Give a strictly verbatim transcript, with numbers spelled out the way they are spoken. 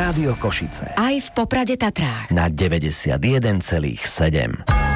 Rádio Košice. Aj v Poprade Tatrách. Na deväťdesiatjeden celých sedem.